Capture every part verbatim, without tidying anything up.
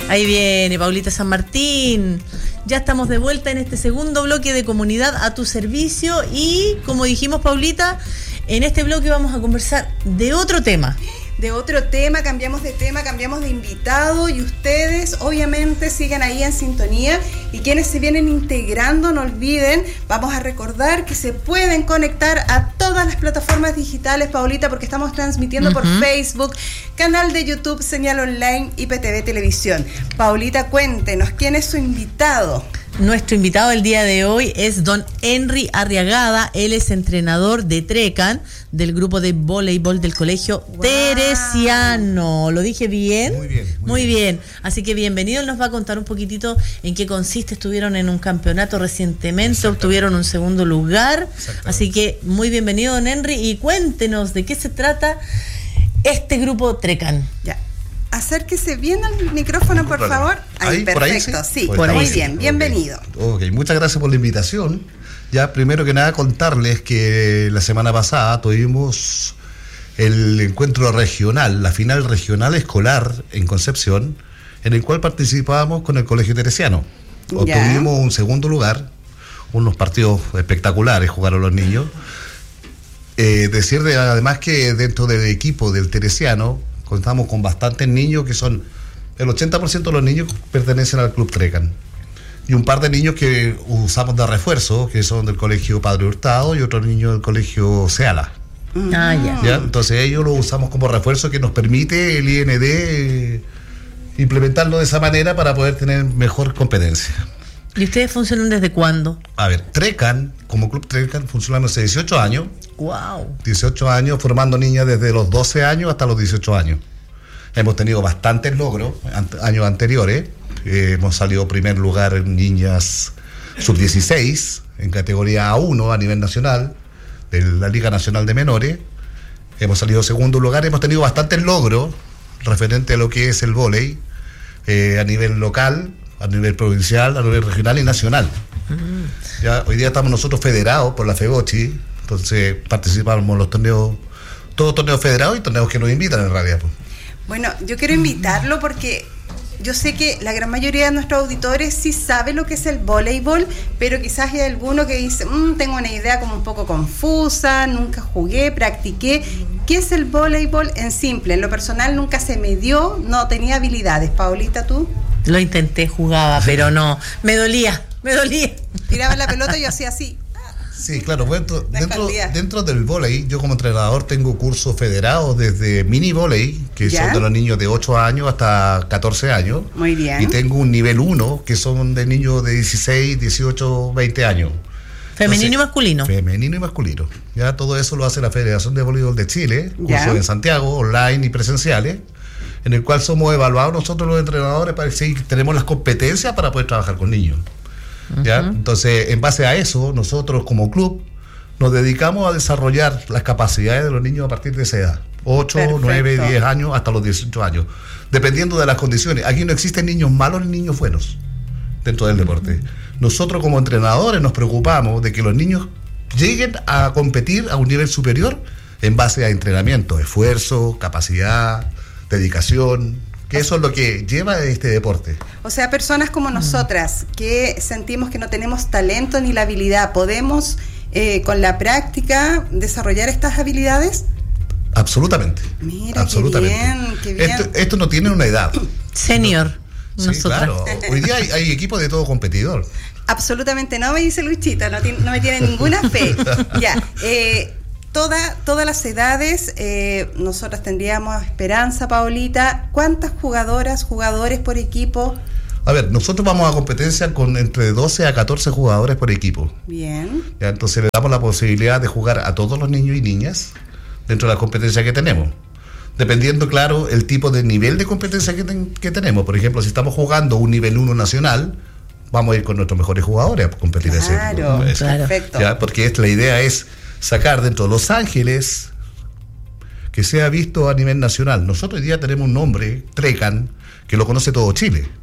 Ahí viene Paulita San Martín. Ya estamos de vuelta en este segundo bloque de Comunidad a tu servicio y, como dijimos, Paulita, en este bloque vamos a conversar de otro tema. De otro tema, cambiamos de tema, cambiamos de invitado y ustedes obviamente siguen ahí en sintonía y quienes se vienen integrando, no olviden, vamos a recordar que se pueden conectar a todas las plataformas digitales, Paulita, porque estamos transmitiendo uh-huh. por Facebook, canal de YouTube, señal online y P T V Televisión. Paulita, cuéntenos, ¿quién es su invitado? Nuestro invitado el día de hoy es don Henry Arriagada. Él es entrenador de Trecan, del grupo de voleibol del Colegio wow. Teresiano. ¿Lo dije bien? Muy bien. Muy, muy bien. bien. Así que bienvenido. Él nos va a contar un poquitito en qué consiste. Estuvieron en un campeonato recientemente, obtuvieron un segundo lugar. Así que muy bienvenido, don Henry. Y cuéntenos de qué se trata este grupo Trecan. Ya. Acérquese bien al micrófono, por Problema. favor. Ahí, ahí, perfecto, por ahí, ¿sí? sí. Pues por muy bien, bien. bienvenido. Ok, muchas gracias por la invitación. Ya, primero que nada, contarles que la semana pasada tuvimos el encuentro regional, la final regional escolar en Concepción, en el cual participábamos con el Colegio Teresiano. Obtuvimos un segundo lugar, unos partidos espectaculares jugaron los niños. Eh, decir de, además que dentro del equipo del Teresiano contamos con bastantes niños que son, el ochenta por ciento de los niños pertenecen al Club Trecan. Y un par de niños que usamos de refuerzo, que son del Colegio Padre Hurtado y otro niño del Colegio Seala. Ah, ya. ¿Ya? Entonces ellos lo usamos como refuerzo que nos permite el I N D eh, implementarlo de esa manera para poder tener mejor competencia. ¿Y ustedes funcionan desde cuándo? A ver, Trecan, como Club Trecan, funcionamos hace dieciocho años. Wow. dieciocho años formando niñas desde los doce años hasta los dieciocho años. Hemos tenido bastantes logros ant- años anteriores. Eh, hemos salido primer lugar en niñas sub dieciséis, en categoría A uno a nivel nacional, de la Liga Nacional de Menores. Hemos salido segundo lugar. Hemos tenido bastantes logros referente a lo que es el vóley eh, a nivel local, a nivel provincial, a nivel regional y nacional. Mm. Ya, hoy día estamos nosotros federados por la FEBOCHI. Entonces participamos en los torneos, todos torneos federados y torneos que nos invitan en realidad. Pues. Bueno, yo quiero invitarlo porque yo sé que la gran mayoría de nuestros auditores sí sabe lo que es el voleibol, pero quizás hay alguno que dice, mmm, tengo una idea como un poco confusa, nunca jugué, practiqué. ¿Qué es el voleibol en simple? En lo personal nunca se me dio, no tenía habilidades. Paulita, ¿tú? Lo intenté, jugaba, pero no, me dolía, me dolía. Tiraba la pelota y yo hacía así. Sí, claro, dentro, dentro, dentro del vóley, yo como entrenador tengo cursos federados desde mini vóley, que ¿ya? son de los niños de ocho años hasta catorce años. Muy bien. Y tengo un nivel uno, que son de niños de dieciséis, dieciocho, veinte años. Femenino Entonces, y masculino. Femenino y masculino. Ya todo eso lo hace la Federación de Voleibol de Chile, cursos en Santiago, online y presenciales, en el cual somos evaluados nosotros los entrenadores para decir que tenemos las competencias para poder trabajar con niños. ¿Ya? Uh-huh. Entonces, en base a eso, nosotros como club nos dedicamos a desarrollar las capacidades de los niños a partir de esa edad, ocho, nueve, diez años hasta los dieciocho años, dependiendo de las condiciones. Aquí no existen niños malos ni niños buenos dentro del deporte. Nosotros como entrenadores nos preocupamos de que los niños lleguen a competir a un nivel superior en base a entrenamiento, esfuerzo, capacidad, dedicación, que eso es lo que lleva este deporte. O sea, personas como nosotras que sentimos que no tenemos talento ni la habilidad, ¿podemos eh, con la práctica desarrollar estas habilidades? Absolutamente. Mira, absolutamente. Qué bien, qué bien. Esto, esto no tiene una edad. Senior. Sí, nosotras. claro. Hoy día hay, hay equipos de todo competidor. Absolutamente no, me dice Luchita, no, tiene, no me tiene ninguna fe. Ya, eh, Toda, todas las edades, eh, nosotras tendríamos esperanza, Paulita. ¿Cuántas jugadoras, jugadores por equipo? A ver, nosotros vamos a competencia con entre doce a catorce jugadores por equipo. Bien. Ya, entonces le damos la posibilidad de jugar a todos los niños y niñas dentro de la competencia que tenemos. Dependiendo, claro, el tipo de nivel de competencia que, ten, que tenemos. Por ejemplo, si estamos jugando un nivel uno nacional, vamos a ir con nuestros mejores jugadores a competir ese. Claro, ese. claro. Perfecto. Ya, porque es, la idea es sacar dentro de Los Ángeles que sea visto a nivel nacional. Nosotros hoy día tenemos un nombre, Trecan, que lo conoce todo Chile.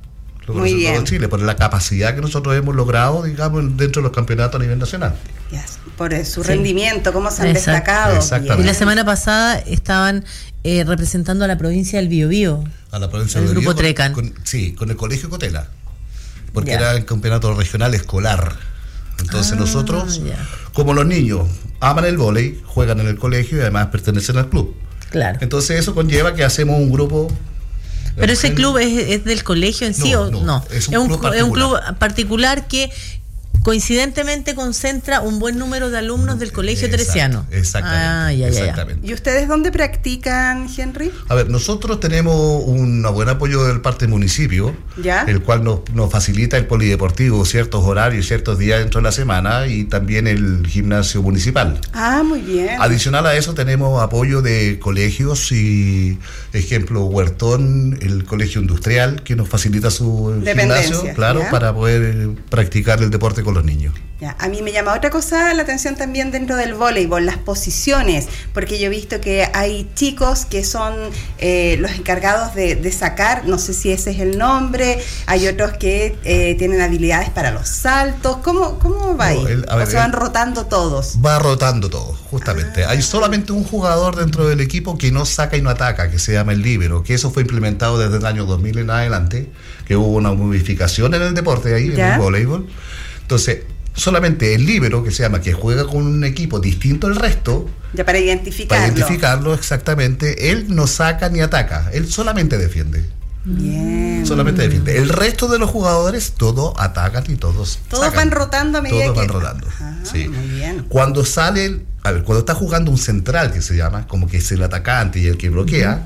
lo conoce Muy bien. todo Chile, por la capacidad que nosotros hemos logrado, digamos, dentro de los campeonatos a nivel nacional. Yes, por su Sí. rendimiento, cómo se han Exacto. destacado. Exactamente. Y la semana pasada estaban eh, representando a la provincia del Biobío. A la provincia El de grupo Biobío, Trecan. con- con- sí, con el Colegio Cotela, porque Ya. era el campeonato regional escolar. Entonces Ah, nosotros, ya. como los niños aman el vóley, juegan en el colegio y además pertenecen al club. Claro. Entonces eso conlleva que hacemos un grupo. Pero ese club es, es del colegio en sí No, o no, no? es un es, un, club es un club particular. particular que coincidentemente concentra un buen número de alumnos del colegio Exacto, teresiano. Exactamente. Ah, ya, ya, ya. exactamente. ¿Y ustedes dónde practican, Henry? A ver, nosotros tenemos un buen apoyo del parte del municipio, ¿Ya? el cual nos, nos facilita el polideportivo, ciertos horarios, ciertos días dentro de la semana y también el gimnasio municipal. Ah, muy bien. Adicional a eso tenemos apoyo de colegios y, ejemplo, Huertón, el colegio industrial, que nos facilita su Dependencia, gimnasio, claro, ¿ya? para poder practicar el deporte con los niños. Ya, a mí me llama otra cosa la atención también dentro del voleibol, las posiciones, porque yo he visto que hay chicos que son eh, los encargados de, de sacar, no sé si ese es el nombre, hay otros que eh, tienen habilidades para los saltos. ¿Cómo, cómo va No, ahí? el- a ¿O ver, se van el- rotando todos? Va rotando todo, justamente. Ah. Hay solamente un jugador dentro del equipo que no saca y no ataca, que se llama el líbero, que eso fue implementado desde el año dos mil en adelante, que hubo una modificación en el deporte ahí, ¿Ya? en el voleibol. Entonces, solamente el líbero, que se llama, que juega con un equipo distinto al resto, Ya para identificarlo. para identificarlo exactamente, él no saca ni ataca, él solamente defiende. Bien. Solamente defiende. El resto de los jugadores, todos atacan y todos Todos sacan. van rotando a medida Todos que... van rotando. Ah, Sí. muy bien. Cuando sale, el- a ver, cuando está jugando un central que se llama, como que es el atacante y el que bloquea,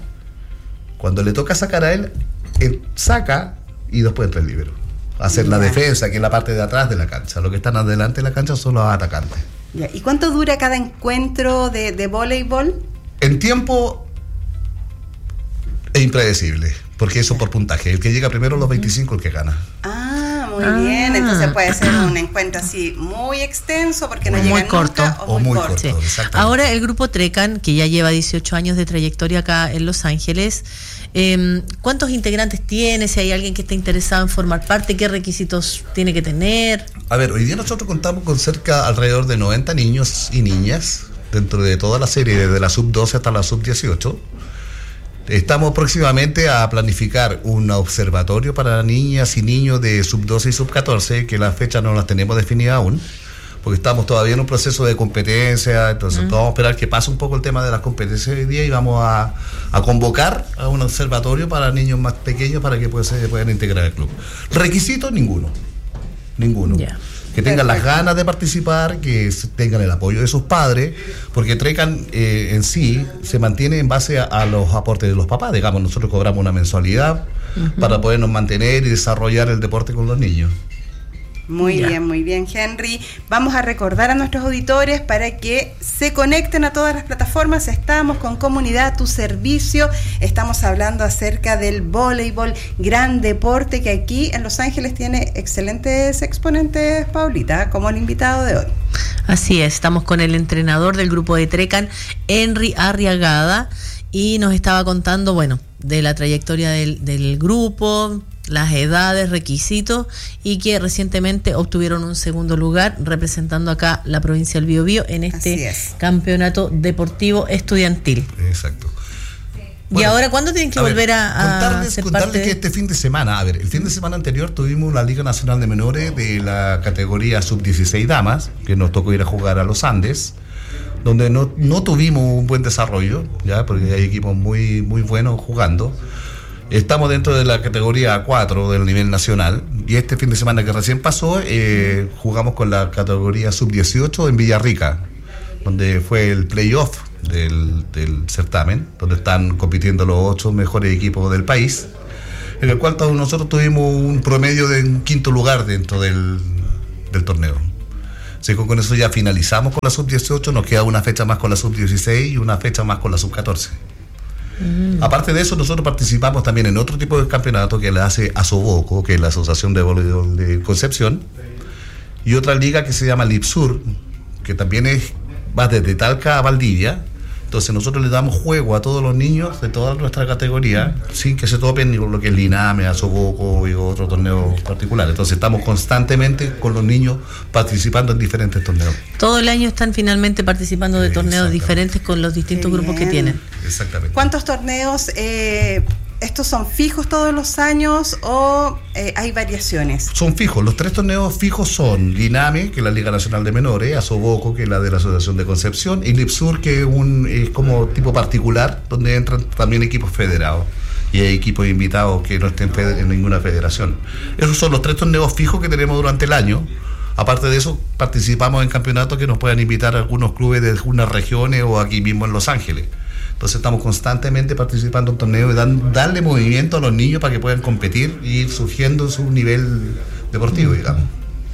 cuando le toca sacar a él, él saca y después entra el líbero. Hacer la Ya. defensa, que es la parte de atrás de la cancha. Los que están adelante de la cancha son los atacantes. Ya, ¿y cuánto dura cada encuentro de, de voleibol? En tiempo es impredecible, porque eso por puntaje. El que llega primero a los veinticinco es el que gana. Ah, muy Ah. bien. Entonces puede ser un encuentro así muy extenso porque no Muy llegan corto. nunca, o, O muy, muy corto. corto. Sí. Exactamente. Ahora el grupo Trecan, que ya lleva dieciocho años de trayectoria acá en Los Ángeles, eh, ¿cuántos integrantes tiene? Si hay alguien que esté interesado en formar parte, ¿qué requisitos tiene que tener? A ver, hoy día nosotros contamos con cerca alrededor de noventa niños y niñas dentro de toda la serie, desde la sub doce hasta la sub dieciocho. Estamos próximamente a planificar un observatorio para niñas y niños de sub doce y sub catorce, que las fechas no las tenemos definidas aún, porque estamos todavía en un proceso de competencia, entonces vamos a esperar que pase un poco el tema de las competencias hoy día y vamos a, a convocar a un observatorio para niños más pequeños para que pues, se puedan integrar al club. Requisitos, ninguno. Ninguno. Ya. Que tengan las Perfecto. ganas de participar, que se- tengan el apoyo de sus padres, porque Trecan eh, en sí se mantiene en base a, a los aportes de los papás. Digamos, nosotros cobramos una mensualidad para podernos mantener y desarrollar el deporte con los niños. Muy Ya. bien, muy bien, Henry. Vamos a recordar a nuestros auditores para que se conecten a todas las plataformas. Estamos con Comunidad a tu servicio. Estamos hablando acerca del voleibol, gran deporte que aquí en Los Ángeles tiene excelentes exponentes, Paulita, como el invitado de hoy. Así es, estamos con el entrenador del grupo de Trecan, Henry Arriagada, y nos estaba contando, bueno, de la trayectoria del, del grupo, las edades, requisitos, y que recientemente obtuvieron un segundo lugar representando acá la provincia del Biobío en Así este es. campeonato deportivo estudiantil. Exacto. ¿Y Bueno, ahora cuándo tienen que a ver, volver a, a contarles, ser contarles parte de- que este fin de semana, a ver, el fin de semana anterior tuvimos la Liga Nacional de Menores de la categoría sub dieciséis damas, que nos tocó ir a jugar a los Andes, donde no, no tuvimos un buen desarrollo, ya porque hay equipos muy, muy buenos jugando. Estamos dentro de la categoría cuatro del nivel nacional, y este fin de semana que recién pasó, eh, jugamos con la categoría sub dieciocho en Villarrica, donde fue el playoff del, del certamen, donde están compitiendo los ocho mejores equipos del país, en el cual todos nosotros tuvimos un promedio de un quinto lugar dentro del, del torneo. Así que con eso ya finalizamos con la sub dieciocho, nos queda una fecha más con la sub dieciséis y una fecha más con la sub catorce. Mm. Aparte de eso, nosotros participamos también en otro tipo de campeonato que le hace Asoboco, que es la Asociación de Voleibol de Concepción, y otra liga que se llama Lipsur, que también es, va desde Talca a Valdivia, Entonces nosotros le damos juego a todos los niños de toda nuestra categoría, sin que se topen ni con lo que es Liname, Asoboco y otros torneos particulares. Entonces estamos constantemente con los niños participando en diferentes torneos. Todo el año están finalmente participando de torneos diferentes con los distintos grupos que tienen. Exactamente. ¿Cuántos torneos? Eh, ¿Estos son fijos todos los años o eh, hay variaciones? Son fijos. Los tres torneos fijos son Liname, que es la Liga Nacional de Menores, Asoboco, que es la de la Asociación de Concepción, y Lipsur, que es, un, es como tipo particular, donde entran también equipos federados. Y hay equipos invitados que no estén en ninguna federación. Esos son los tres torneos fijos que tenemos durante el año. Aparte de eso, participamos en campeonatos que nos puedan invitar a algunos clubes de algunas regiones o aquí mismo en Los Ángeles. Entonces estamos constantemente participando en torneos y dan, darle movimiento a los niños para que puedan competir y ir surgiendo su nivel deportivo, digamos.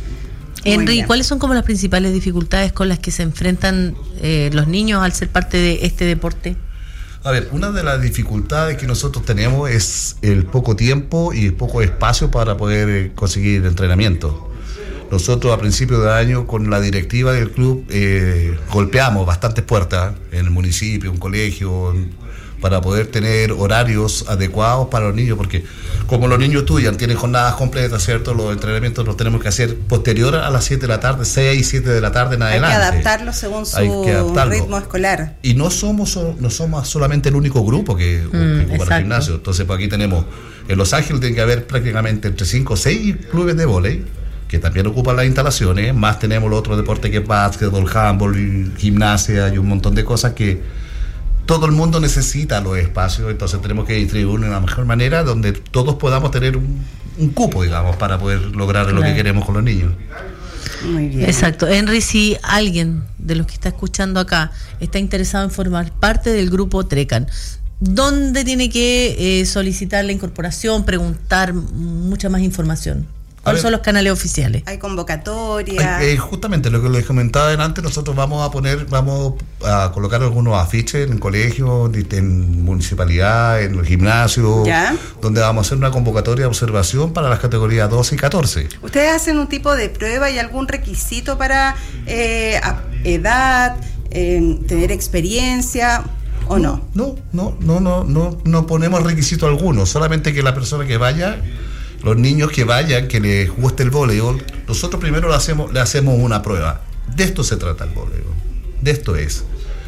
Henry, ¿cuáles son como las principales dificultades con las que se enfrentan eh, los niños al ser parte de este deporte? A ver, una de las dificultades que nosotros tenemos es el poco tiempo y el poco espacio para poder conseguir entrenamiento. Nosotros a principios de año con la directiva del club eh, golpeamos bastantes puertas en el municipio, en colegio, para poder tener horarios adecuados para los niños, porque como los niños estudian, tienen jornadas completas, ¿cierto? Los entrenamientos los tenemos que hacer posterior a las siete de la tarde, seis, siete de la tarde en adelante. Hay que adaptarlo según su ritmo escolar. Y no somos no somos solamente el único grupo que, mm, que ocupa el gimnasio. Entonces, pues aquí tenemos, en Los Ángeles tiene que haber prácticamente entre cinco o seis clubes de vóley, que también ocupan las instalaciones, más tenemos los otros deportes que es básquetbol, handball, gimnasia y un montón de cosas que todo el mundo necesita los espacios, entonces tenemos que distribuirlo de la mejor manera donde todos podamos tener un, un cupo, digamos, para poder lograr claro. lo que queremos con los niños. Muy bien. Exacto. Henry, si alguien de los que está escuchando acá está interesado en formar parte del grupo Trecan, ¿dónde tiene que eh, solicitar la incorporación, preguntar mucha más información? ¿Cuáles son los canales oficiales? Hay convocatoria. Eh, justamente lo que les comentaba antes, nosotros vamos a poner, vamos a colocar algunos afiches en colegios, en municipalidad, en el gimnasio, ¿ya? Donde vamos a hacer una convocatoria de observación para las categorías doce y catorce. ¿Ustedes hacen un tipo de prueba y algún requisito para eh, edad, eh, tener experiencia? ¿O no? No, no, no, no, no, no ponemos requisito alguno, solamente que la persona que vaya, los niños que vayan, que les guste el voleibol, nosotros primero le hacemos, le hacemos una prueba. De esto se trata el voleibol, de esto es.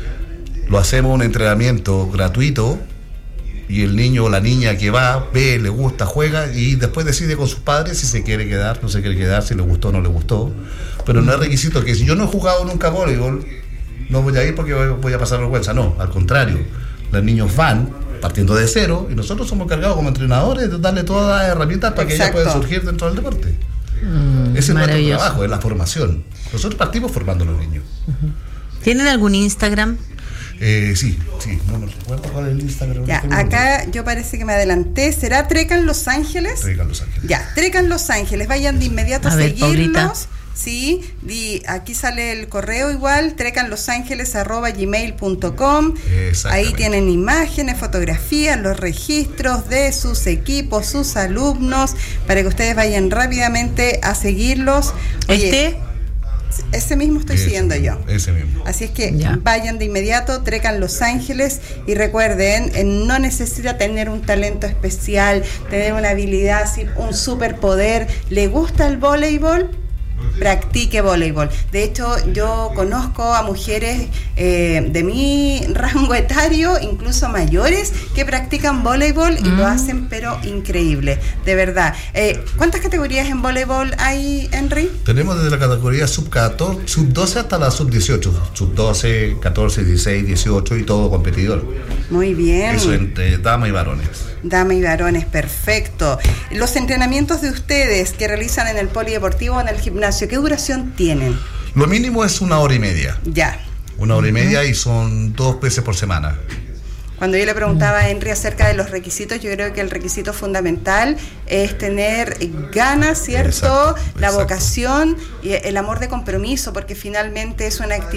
Lo hacemos un entrenamiento gratuito y el niño o la niña que va, ve, le gusta, juega y después decide con sus padres si se quiere quedar, no se quiere quedar, si le gustó o no le gustó. Pero no es requisito que si yo no he jugado nunca voleibol, no voy a ir porque voy a pasar vergüenza. No, al contrario, los niños van partiendo de cero y nosotros somos cargados como entrenadores de darle todas las herramientas para Exacto. que ellas puedan surgir dentro del deporte. Mm, Ese es nuestro trabajo, es la formación. Nosotros partimos formando a los niños. Uh-huh. ¿Tienen algún Instagram? Eh, sí, sí, no me recuerdo cuál es el Instagram. Ya, acá yo parece que me adelanté. ¿Será Trecan Los Ángeles? Trecan Los Ángeles. Ya, Trecan Los Ángeles. Vayan de inmediato a, a ver, seguirlos. Paulita. Sí, di, aquí sale el correo igual, trecanlosangeles arroba gmail punto com. Ahí tienen imágenes, fotografías, los registros de sus equipos, sus alumnos, para que ustedes vayan rápidamente a seguirlos. Oye, ¿Este? Ese mismo estoy ese siguiendo mismo, yo. Ese mismo. Así es que ya. Vayan de inmediato, Trecan Los Ángeles, y recuerden, eh, no necesita tener un talento especial, tener una habilidad, un superpoder. ¿Le gusta el voleibol? Practique voleibol. De hecho, yo conozco a mujeres eh, de mi rango etario, incluso mayores, que practican voleibol y mm. lo hacen pero increíble, de verdad. Eh, ¿Cuántas categorías en voleibol hay, Henry? Tenemos desde la categoría sub catorce, sub doce hasta la sub dieciocho, sub doce, catorce, dieciséis, dieciocho y todo competidor. Muy bien. Eso entre damas y varones. Damas y varones, perfecto. Los entrenamientos de ustedes que realizan en el polideportivo o en el gimnasio, ¿qué duración tienen? Lo mínimo es una hora y media. Ya. Una hora y media y son dos veces por semana. Cuando yo le preguntaba a Henry acerca de los requisitos, yo creo que el requisito fundamental es tener ganas, ¿cierto? Exacto, la exacto. vocación y el amor de compromiso, porque finalmente es una actividad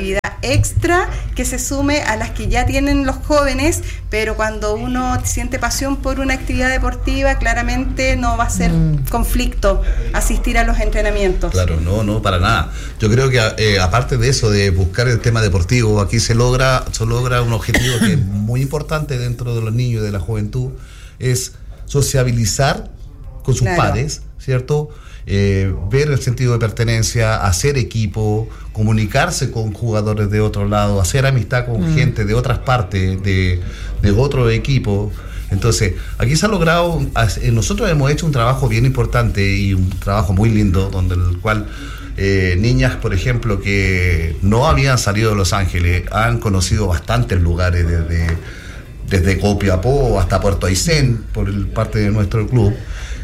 extra que se sume a las que ya tienen los jóvenes, pero cuando uno siente pasión por una actividad deportiva, claramente no va a ser mm. conflicto asistir a los entrenamientos. Claro, no, no, para nada. Yo creo que eh, aparte de eso, de buscar el tema deportivo, aquí se logra, se logra un objetivo que es muy importante dentro de los niños y de la juventud, es sociabilizar con sus claro. pares, ¿cierto? Eh, ver el sentido de pertenencia, hacer equipo, comunicarse con jugadores de otro lado, hacer amistad con mm. gente de otras partes, de, de otro equipo. Entonces, aquí se ha logrado, nosotros hemos hecho un trabajo bien importante y un trabajo muy lindo, donde el cual eh, niñas, por ejemplo, que no habían salido de Los Ángeles, han conocido bastantes lugares desde, desde Copiapó hasta Puerto Aysén, por el, parte de nuestro club.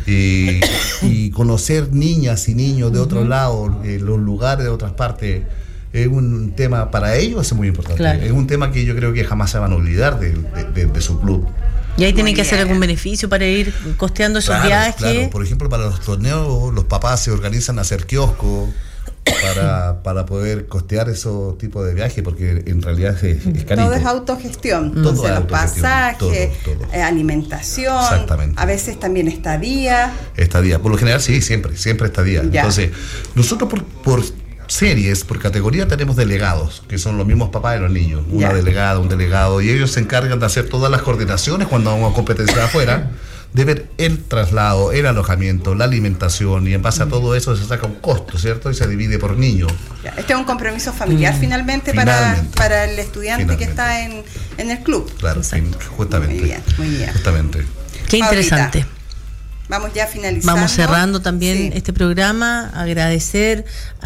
Y, y conocer niñas y niños de otro lado, eh, los lugares de otras partes, es un tema para ellos es muy importante. Claro. Es un tema que yo creo que jamás se van a olvidar de, de, de, de su club. Y ahí tienen que hacer algún beneficio para ir costeando esos claro, viajes. Claro. Por ejemplo, para los torneos, los papás se organizan a hacer kioscos para, para poder costear esos tipos de viajes, porque en realidad es, es carito. Todo es autogestión. Todo Entonces, es los autogestión. Pasajes, todo, todo. Eh, alimentación, a veces también estadía. Estadía, por lo general sí, siempre, siempre estadía. Ya. Entonces, nosotros por, por series, por categoría tenemos delegados, que son los mismos papás de los niños, una ya. delegada, un delegado, y ellos se encargan de hacer todas las coordinaciones cuando vamos a competencia afuera, de ver el traslado, el alojamiento, la alimentación, y en base a todo eso se saca un costo, ¿cierto? Y se divide por niño. Ya, este es un compromiso familiar mm. finalmente, finalmente para, para el estudiante finalmente. que está en, en el club. Claro, fin, justamente. Muy bien, muy bien. Justamente. Qué interesante. Paulita, vamos ya finalizando. Vamos cerrando también sí. este programa. Agradecer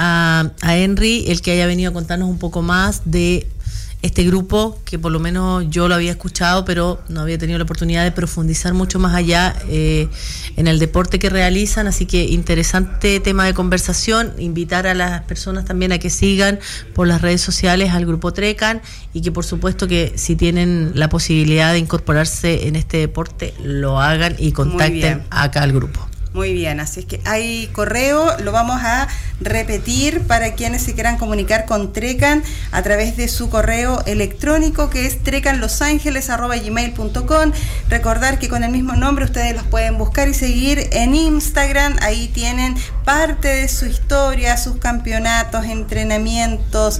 a, a Henry el que haya venido a contarnos un poco más de este grupo, que por lo menos yo lo había escuchado, pero no había tenido la oportunidad de profundizar mucho más allá eh, en el deporte que realizan, así que interesante tema de conversación. Invitar a las personas también a que sigan por las redes sociales al grupo Trecan, y que por supuesto que si tienen la posibilidad de incorporarse en este deporte, lo hagan y contacten acá al grupo. Muy bien, así es que hay correo, lo vamos a repetir para quienes se quieran comunicar con Trecan a través de su correo electrónico, que es trecanlosangeles arroba gmail punto com. Recordar que con el mismo nombre ustedes los pueden buscar y seguir en Instagram. Ahí tienen parte de su historia, sus campeonatos, entrenamientos,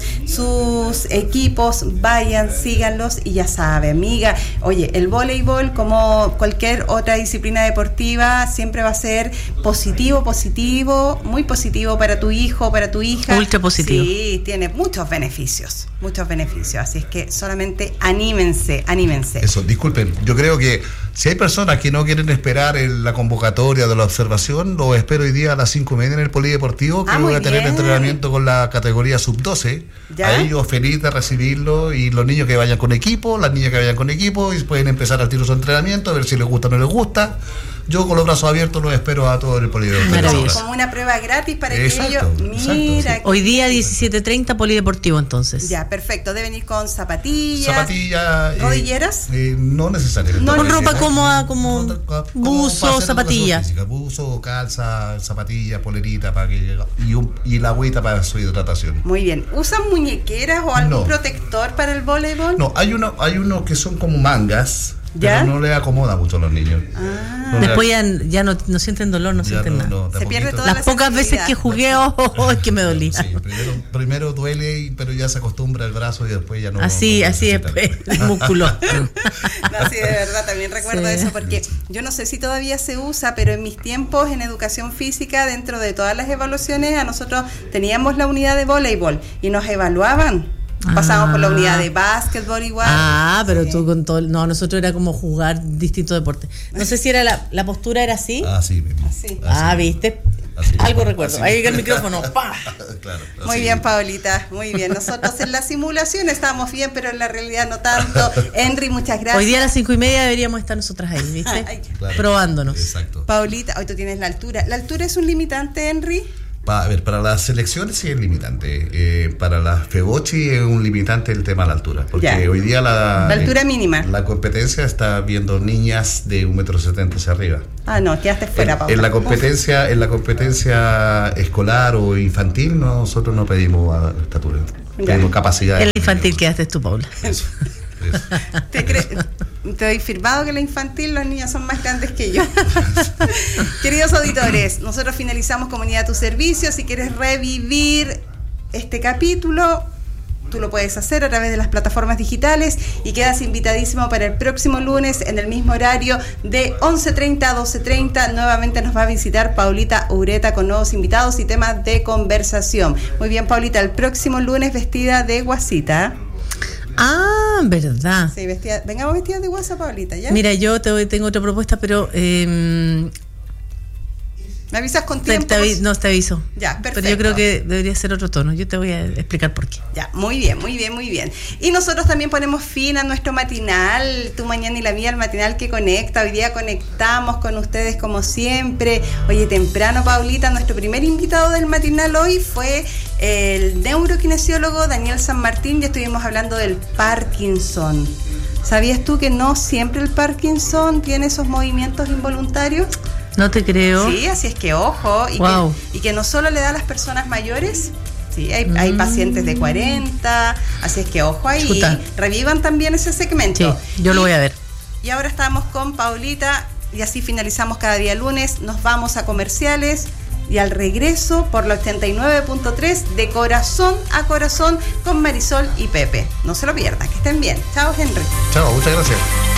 sus equipos. Vayan, síganlos y ya sabe, amiga, oye, el voleibol, como cualquier otra disciplina deportiva, siempre va a ser positivo, positivo, muy positivo para tu hijo, para tu hija. Ultra positivo. Sí, tiene muchos beneficios, muchos beneficios. Así es que solamente anímense, anímense. Eso, disculpen, yo creo que si hay personas que no quieren esperar en la convocatoria de la observación, lo espero hoy día a las cinco y media en el Polideportivo, que ah, voy a tener bien. entrenamiento con la categoría sub doce. ¿Ya? A ellos feliz de recibirlo, y los niños que vayan con equipo, las niñas que vayan con equipo, y pueden empezar al tiro su entrenamiento, a ver si les gusta o no les gusta. Yo con los brazos abiertos los espero a todos en el Polideportivo. Como una prueba gratis para exacto, que ellos... Mira, exacto, sí. Hoy día diecisiete treinta Polideportivo entonces. Ya, perfecto. Deben ir con zapatillas. Zapatillas. ¿Rodilleras? Eh, eh, no necesariamente. No, con ropa cómoda, como, como buzo, zapatillas. Buzo, calza, zapatillas, polerita, para que, y, un, y la agüita para su hidratación. Muy bien. ¿Usan muñequeras o algún no. protector para el voleibol? No, hay uno, hay unos que son como mangas. ¿Ya? Pero no le acomoda mucho a los niños. Ah. No Después ya, ya no, no sienten dolor, no sienten no, nada. No, Se pierde toda Las la pocas veces que jugué, oh, oh, oh, es que me dolía. Sí, primero, primero duele, pero ya se acostumbra el brazo y después ya no. Así, no así después, el músculo. No, sí, de verdad, también recuerdo sí. eso, porque yo no sé si todavía se usa, pero en mis tiempos en educación física, dentro de todas las evaluaciones, a nosotros teníamos la unidad de voleibol y nos evaluaban. Pasamos ah. por la unidad de básquetbol igual. Ah, pero sí. tú con todo... No, nosotros era como jugar distintos deportes. No sé si era la, la postura era así. Ah, sí. Mismo. Así. Ah, ¿viste? Así. Algo recuerdo. Así. Ahí llega el micrófono. ¡Pah! Claro, muy bien, Paulita. Muy bien. Nosotros en la simulación estábamos bien, pero en la realidad no tanto. Henry, muchas gracias. Hoy día a las cinco y media deberíamos estar nosotras ahí, ¿viste? Ay, claro. Probándonos. Exacto. Paulita, hoy tú tienes la altura. ¿La altura es un limitante, Henry? Pa, a ver, para las selecciones sí es limitante. Eh, para las Febochi es un limitante el tema de la altura. Porque ya. hoy día la... La altura eh, mínima. La competencia está viendo niñas de un metro setenta hacia arriba. Ah, no, quedaste fuera, Paula. En, en la competencia, en la competencia escolar o infantil, nosotros no pedimos estatura. Tengo capacidad. El infantil que haces tú, Paula. Eso, eso. ¿Te, cre- te doy firmado que la infantil los niños son más grandes que yo. Queridos auditores, nosotros finalizamos Comunidad a tu servicio. Si quieres revivir este capítulo, tú lo puedes hacer a través de las plataformas digitales y quedas invitadísimo para el próximo lunes en el mismo horario de once treinta a doce treinta. Nuevamente nos va a visitar Paulita Ureta con nuevos invitados y temas de conversación. Muy bien, Paulita, el próximo lunes vestida de guasita. Ah, verdad. Sí, vestida, vengamos vestidas de guasa, Paulita, ¿ya? Mira, yo te, tengo otra propuesta, pero... Eh, ¿Me avisas con te, tiempo? te avi- no, te aviso. Ya, perfecto. Pero yo creo que debería ser otro tono. Yo te voy a explicar por qué. Ya, muy bien, muy bien, muy bien. Y nosotros también ponemos fin a nuestro matinal, Tu Mañana y la Mía, el matinal que conecta. Hoy día conectamos con ustedes como siempre. Oye, temprano, Paulita, nuestro primer invitado del matinal hoy fue el neurokinesiólogo Daniel San Martín y estuvimos hablando del Parkinson. ¿Sabías tú que no siempre el Parkinson tiene esos movimientos involuntarios? No te creo. Sí, así es que ojo, y, wow. que, y que no solo le da a las personas mayores, sí, hay, mm. hay pacientes de cuarenta, así es que ojo ahí, Chuta. Revivan también ese segmento. Sí, yo y, lo voy a ver. Y ahora estamos con Paulita y así finalizamos cada día lunes, nos vamos a comerciales y al regreso por la ochenta y nueve punto tres de Corazón a Corazón con Marisol y Pepe. No se lo pierdan, que estén bien. Chao, Henry. Chao, muchas gracias.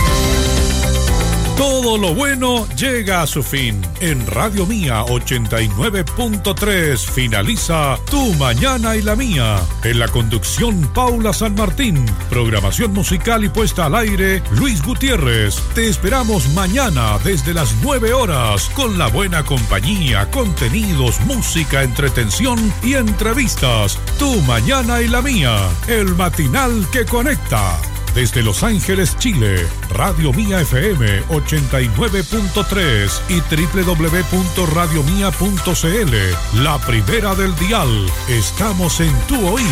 Todo lo bueno llega a su fin. En Radio Mía ochenta y nueve punto tres finaliza Tu Mañana y la Mía. En la conducción, Paula San Martín. Programación musical y puesta al aire, Luis Gutiérrez. Te esperamos mañana desde las nueve horas con la buena compañía, contenidos, música, entretención y entrevistas. Tu Mañana y la Mía. El matinal que conecta. Desde Los Ángeles, Chile, Radio Mía F M ochenta y nueve punto tres y doble u doble u doble u punto radio mía punto c l. La primera del dial. Estamos en tu oído.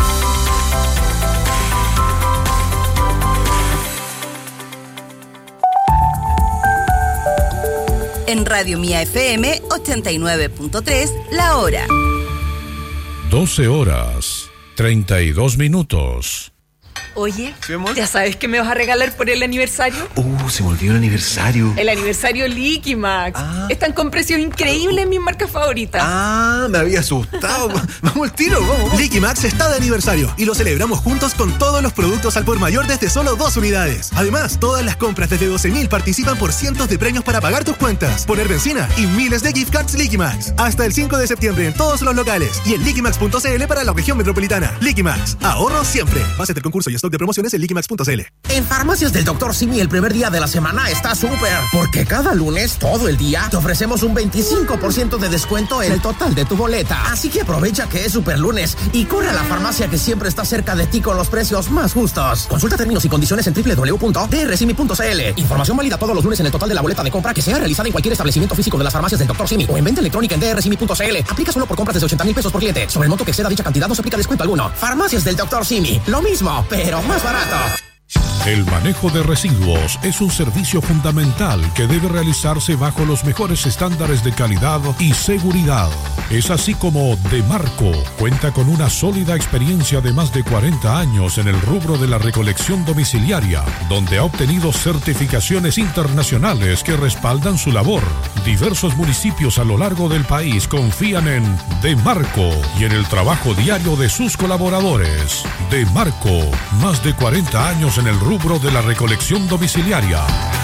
En Radio Mía F M ochenta y nueve punto tres, la hora. doce horas, treinta y dos minutos. Oye, ¿Sí, amor? ¿ya sabes qué me vas a regalar por el aniversario? Uh, se me olvidó el aniversario. El aniversario Liquimax. Ah. Están con precios increíbles en mis marcas favoritas. Ah, me había asustado. Vamos al tiro, vamos, vamos. Liquimax está de aniversario y lo celebramos juntos con todos los productos al por mayor desde solo dos unidades. Además, todas las compras desde doce mil participan por cientos de premios para pagar tus cuentas, poner benzina y miles de gift cards Liquimax. Hasta el cinco de septiembre en todos los locales y en liquimax punto c l para la región metropolitana. Liquimax, ahorro siempre. Base del concurso y stock de promociones en liquimax punto c l. En Farmacias del doctor Simi el primer día de la semana está súper, porque cada lunes, todo el día, te ofrecemos un veinticinco por ciento de descuento en el total de tu boleta. Así que aprovecha que es super lunes y corre a la farmacia que siempre está cerca de ti con los precios más justos. Consulta términos y condiciones en doble u doble u doble u punto d r simi punto c l. Información válida todos los lunes en el total de la boleta de compra que sea realizada en cualquier establecimiento físico de las farmacias del doctor Simi o en venta electrónica en d r simi punto c l. Aplica solo por compras desde ochenta mil pesos por cliente. Sobre el monto que exceda dicha cantidad no se aplica descuento alguno. Farmacias del doctor Simi. Lo mismo, pero más barato. El manejo de residuos es un servicio fundamental que debe realizarse bajo los mejores estándares de calidad y seguridad. Es así como Demarco cuenta con una sólida experiencia de más de cuarenta años en el rubro de la recolección domiciliaria, donde ha obtenido certificaciones internacionales que respaldan su labor. Diversos municipios a lo largo del país confían en Demarco y en el trabajo diario de sus colaboradores. Demarco, más de cuarenta años en el rubro de la recolección domiciliaria.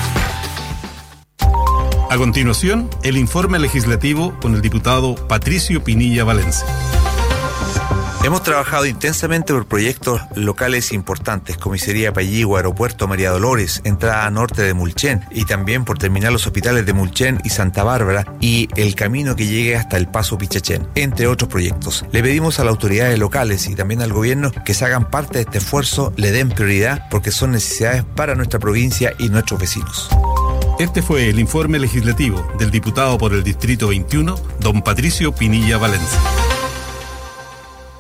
A continuación, el informe legislativo con el diputado Patricio Pinilla Valencia. Hemos trabajado intensamente por proyectos locales importantes, Comisaría Palligua, Aeropuerto María Dolores, entrada norte de Mulchen y también por terminar los hospitales de Mulchen y Santa Bárbara y el camino que llegue hasta el Paso Pichachén, entre otros proyectos. Le pedimos a las autoridades locales y también al gobierno que se hagan parte de este esfuerzo, le den prioridad porque son necesidades para nuestra provincia y nuestros vecinos. Este fue el informe legislativo del diputado por el Distrito veintiuno, don Patricio Pinilla Valencia.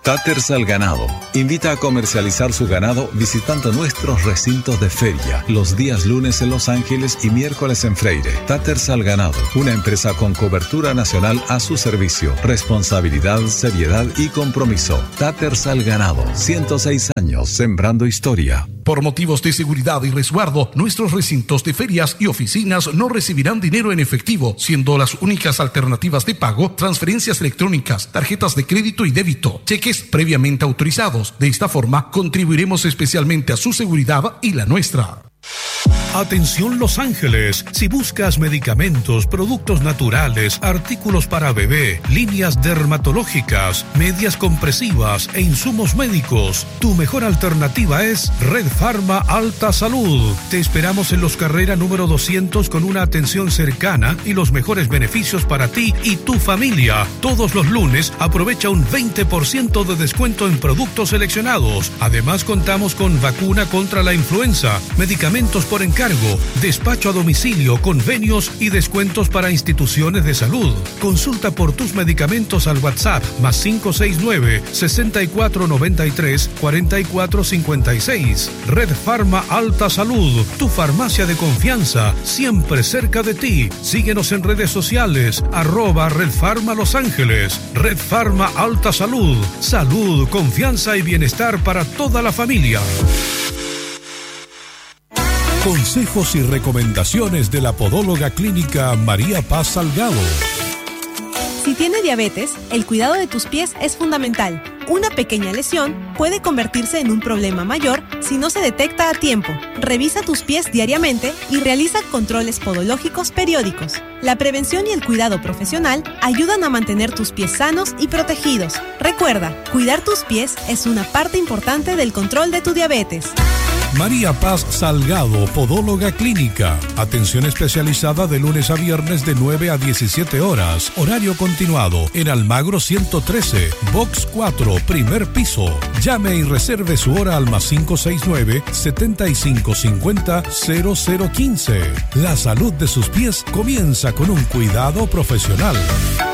Taters al Ganado invita a comercializar su ganado visitando nuestros recintos de feria los días lunes en Los Ángeles y miércoles en Freire. Taters al Ganado, una empresa con cobertura nacional a su servicio, responsabilidad, seriedad y compromiso. Taters al Ganado, ciento seis años sembrando historia. Por motivos de seguridad y resguardo, nuestros recintos de ferias y oficinas no recibirán dinero en efectivo, siendo las únicas alternativas de pago transferencias electrónicas, tarjetas de crédito y débito, cheques previamente autorizados. De esta forma, contribuiremos especialmente a su seguridad y la nuestra. Atención Los Ángeles, si buscas medicamentos, productos naturales, artículos para bebé, líneas dermatológicas, medias compresivas e insumos médicos, tu mejor alternativa es Red Pharma Alta Salud. Te esperamos en Los Carrera número doscientos con una atención cercana y los mejores beneficios para ti y tu familia. Todos los lunes aprovecha un veinte por ciento de descuento en productos seleccionados. Además contamos con vacuna contra la influenza, medicamentos por encargo, despacho a domicilio, convenios y descuentos para instituciones de salud. Consulta por tus medicamentos al WhatsApp más cinco seis nueve, seis cuatro nueve tres, cuatro cuatro cinco seis. Red Pharma Alta Salud, tu farmacia de confianza, siempre cerca de ti. Síguenos en redes sociales, arroba Red Pharma Los Ángeles. Red Pharma Alta Salud, salud, confianza y bienestar para toda la familia. Consejos y recomendaciones de la podóloga clínica María Paz Salgado. Si tienes diabetes, el cuidado de tus pies es fundamental. Una pequeña lesión puede convertirse en un problema mayor si no se detecta a tiempo. Revisa tus pies diariamente y realiza controles podológicos periódicos. La prevención y el cuidado profesional ayudan a mantener tus pies sanos y protegidos. Recuerda, cuidar tus pies es una parte importante del control de tu diabetes. María Paz Salgado, podóloga clínica. Atención especializada de lunes a viernes de nueve a diecisiete horas. Horario continuado en Almagro ciento trece, Box cuatro, primer piso. Llame y reserve su hora al más cinco seis nueve, setenta y cinco cincuenta, cero cero quince. La salud de sus pies comienza con un cuidado profesional.